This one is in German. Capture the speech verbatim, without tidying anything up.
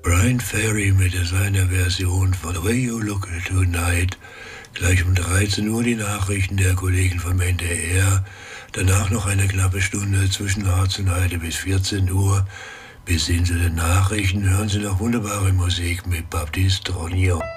Brian Ferry mit seiner Version von The Way You Look Tonight. Gleich um dreizehn Uhr die Nachrichten der Kollegen vom N D R. Danach noch eine knappe Stunde zwischen Harz und Heide bis vierzehn Uhr. Bis hin zu den Nachrichten hören Sie noch wunderbare Musik mit Baptiste Ronnion.